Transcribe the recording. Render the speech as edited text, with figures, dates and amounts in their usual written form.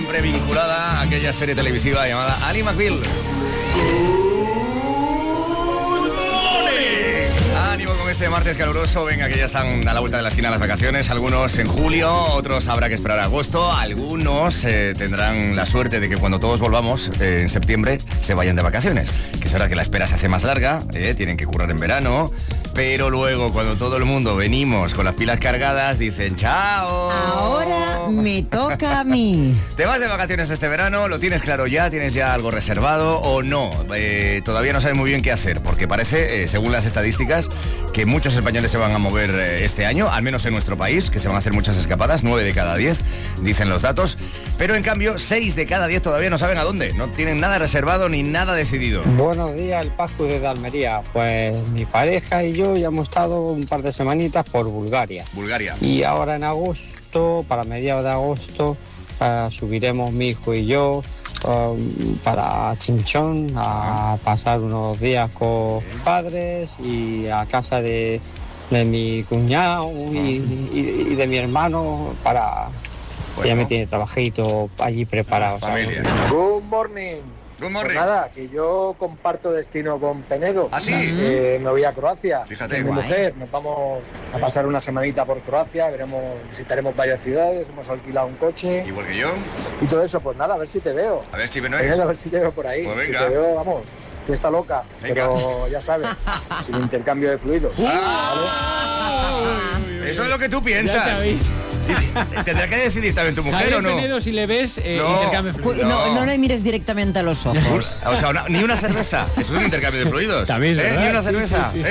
siempre vinculada a aquella serie televisiva llamada Ally McBeal. Ánimo con este martes caluroso. Venga, que ya están a la vuelta de la esquina las vacaciones. Algunos en julio, otros habrá que esperar a agosto. Algunos tendrán la suerte de que cuando todos volvamos en septiembre se vayan de vacaciones. Que es verdad que la espera se hace más larga, tienen que currar en verano. Pero luego, cuando todo el mundo venimos con las pilas cargadas, dicen ¡chao! Ahora me toca a mí. ¿Te vas de vacaciones este verano? ¿Lo tienes claro ya? ¿Tienes ya algo reservado o no? Todavía no sabes muy bien qué hacer, porque parece, según las estadísticas, que muchos españoles se van a mover este año, al menos en nuestro país, que se van a hacer muchas escapadas, 9 de cada 10, dicen los datos. Pero en cambio, 6 de cada 10 todavía no saben a dónde. No tienen nada reservado ni nada decidido. Buenos días, el Pascu desde Almería. Pues mi pareja y yo ya hemos estado un par de semanitas por Bulgaria. Y ahora en agosto, para mediados de agosto, subiremos mi hijo y yo para Chinchón a pasar unos días con padres y a casa de mi cuñado y de mi hermano para... Bueno. Ya me tiene trabajito allí preparado. Familia. Good morning. Pues nada, que yo comparto destino con Penedo. ¿Ah, sí? Me voy a Croacia. Fíjate. Con mi mujer, nos vamos a pasar una semanita por Croacia, visitaremos varias ciudades, hemos alquilado un coche. Igual que yo. Y todo eso, pues nada, a ver si te veo. A ver si me Penedo, a ver si te veo por ahí. Pues venga. Si te veo, vamos, fiesta loca. Venga. Pero ya sabes, sin intercambio de fluidos. ¿Vale? Eso es lo que tú piensas. ¿Tendrá que decidir también tu mujer Javier o no? Penedo, si le ves, intercambio de fluidos. No le mires directamente a los ojos. O sea, ni una cerveza. Eso es un intercambio de fluidos. También es verdad. Ni una cerveza. Sí.